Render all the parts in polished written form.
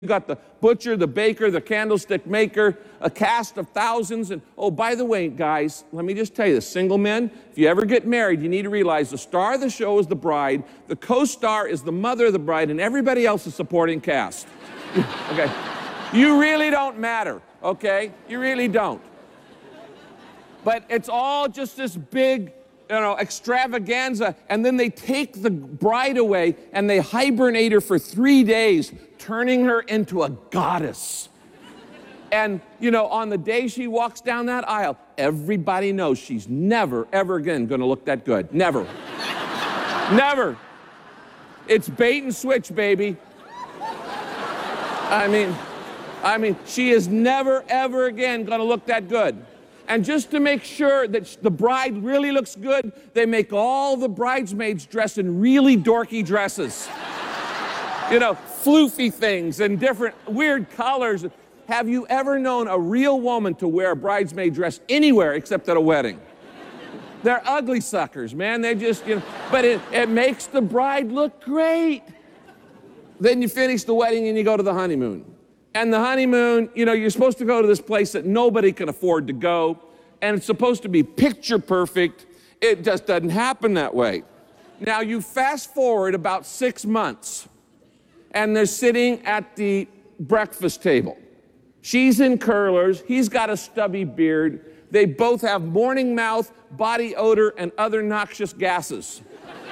You got the butcher, the baker, the candlestick maker, a cast of thousands. And oh, by the way, guys, let me just tell you this. Single men, if you ever get married, you need to realize the star of the show is the bride, the co-star is the mother of the bride, and everybody else is supporting cast. Okay? You really don't matter, okay? You really don't. But it's all just this big, extravaganza, and then they take the bride away and they hibernate her for 3 days, turning her into a goddess. And, on the day she walks down that aisle, everybody knows she's never, ever again gonna look that good. Never. Never. It's bait and switch, baby. I mean, she is never, ever again gonna look that good. And just to make sure that the bride really looks good, they make all the bridesmaids dress in really dorky dresses. Floofy things and different weird colors. Have you ever known a real woman to wear a bridesmaid dress anywhere except at a wedding? They're ugly suckers, man. They just, but it makes the bride look great. Then you finish the wedding and you go to the honeymoon. And the honeymoon, you're supposed to go to this place that nobody can afford to go, and it's supposed to be picture perfect. It just doesn't happen that way. Now, you fast forward about 6 months, and they're sitting at the breakfast table. She's in curlers, he's got a stubby beard. They both have morning mouth, body odor, and other noxious gases.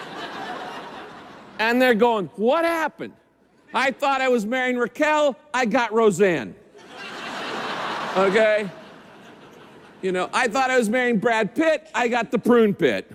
And they're going, what happened? I thought I was marrying Raquel, I got Roseanne. Okay? I thought I was marrying Brad Pitt, I got the prune pit.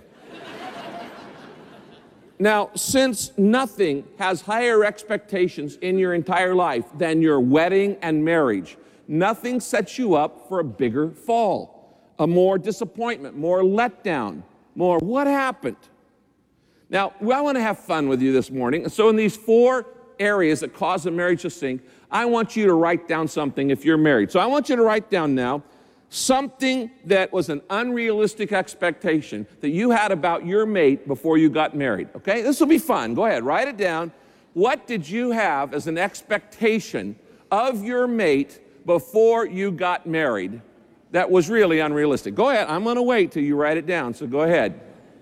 Now, since nothing has higher expectations in your entire life than your wedding and marriage, nothing sets you up for a bigger fall, a more disappointment, more letdown, more what happened? Now, I want to have fun with you this morning. So in these 4 areas that cause a marriage to sink, I want you to write down something if you're married. So I want you to write down now something that was an unrealistic expectation that you had about your mate before you got married, okay? This will be fun. Go ahead, write it down. What did you have as an expectation of your mate before you got married that was really unrealistic? Go ahead. I'm going to wait till you write it down, so go ahead.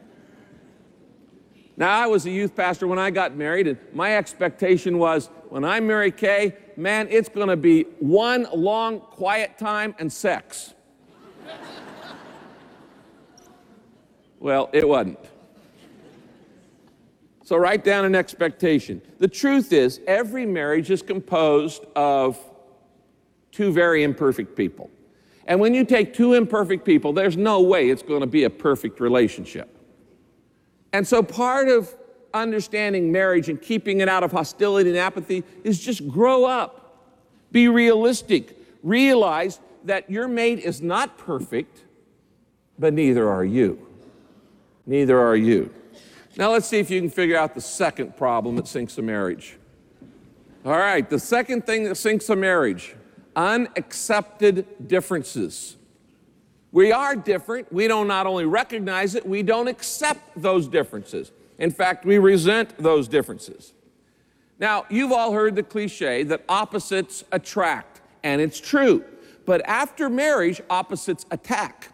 Now, I was a youth pastor when I got married, and my expectation was, when I marry Kay, man, it's going to be one long, quiet time and sex. Well, it wasn't. So write down an expectation. The truth is, every marriage is composed of 2 very imperfect people. And when you take 2 imperfect people, there's no way it's going to be a perfect relationship. And so part of understanding marriage and keeping it out of hostility and apathy is just grow up. Be realistic. Realize that your mate is not perfect, but neither are you. Neither are you. Now let's see if you can figure out the second problem that sinks a marriage. All right, the second thing that sinks a marriage, unaccepted differences. We are different. We don't not only recognize it, we don't accept those differences. In fact, we resent those differences. Now, you've all heard the cliche that opposites attract, and it's true. But after marriage, opposites attack.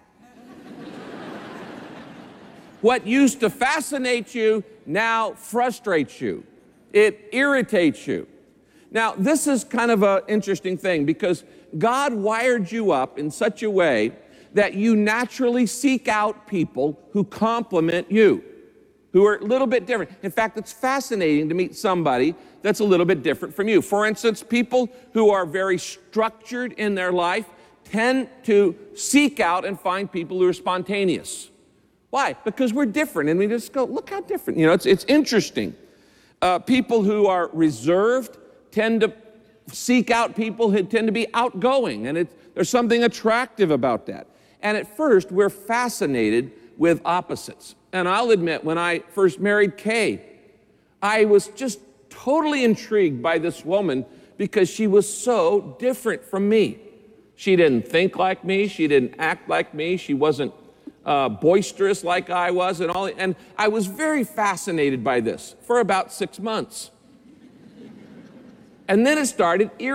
What used to fascinate you now frustrates you. It irritates you. Now, this is kind of an interesting thing because God wired you up in such a way that you naturally seek out people who complement you, who are a little bit different. In fact, it's fascinating to meet somebody that's a little bit different from you. For instance, people who are very structured in their life tend to seek out and find people who are spontaneous. Why? Because we're different, and we just go, look how different. It's interesting. People who are reserved tend to seek out people who tend to be outgoing, and there's something attractive about that. And at first, we're fascinated with opposites. And I'll admit, when I first married Kay, I was just totally intrigued by this woman because she was so different from me. She didn't think like me. She didn't act like me. She wasn't boisterous like I was and I was very fascinated by this for about 6 months. And then it started irritating